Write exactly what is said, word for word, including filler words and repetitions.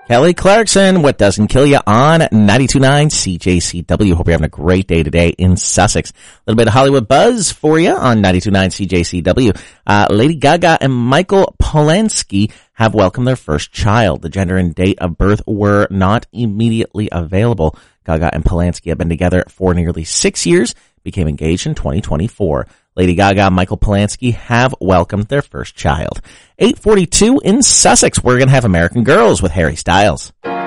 Kelly Clarkson, What Doesn't Kill You on ninety-two point nine C J C W. Hope you're having a great day today in Sussex. A little bit of Hollywood buzz for you on ninety-two point nine C J C W. Uh, Lady Gaga and Michael Polanski have welcomed their first child. The gender and date of birth were not immediately available. Gaga and Polanski have been together for nearly six years, became engaged in twenty twenty-four. Lady Gaga and Michael Polanski have welcomed their first child. eight forty-two in Sussex, we're going to have American Girls with Harry Styles.